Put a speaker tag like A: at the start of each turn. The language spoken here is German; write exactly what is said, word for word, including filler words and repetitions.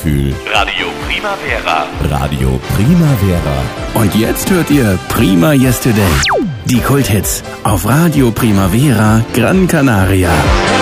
A: Gefühl.
B: Radio Primavera.
A: Radio Primavera.
C: Und jetzt hört ihr Prima Yesterday. Die Kulthits auf Radio Primavera Gran Canaria.